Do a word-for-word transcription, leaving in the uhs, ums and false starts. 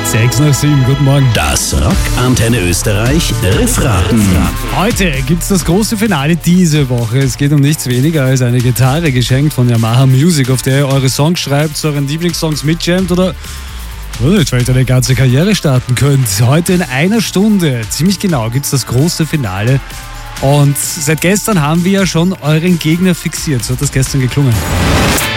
Sechs nach sieben, guten Morgen. Das Rock Antenne Österreich Refraten. Heute gibt's das große Finale diese Woche. Es geht um nichts weniger als eine Gitarre geschenkt von Yamaha Music, auf der ihr eure Songs schreibt, zu euren Lieblingssongs mitjammt oder nicht, weil ihr eine ganze Karriere starten könnt. Heute in einer Stunde, ziemlich genau, gibt's das große Finale. Und seit gestern haben wir ja schon euren Gegner fixiert. So hat das gestern geklungen.